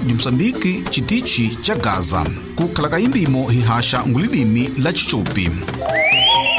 Rádio Moçambique, chitichi cha Gaza. Kukhala kayimbimo hihasha ngulilimi la Chichupi.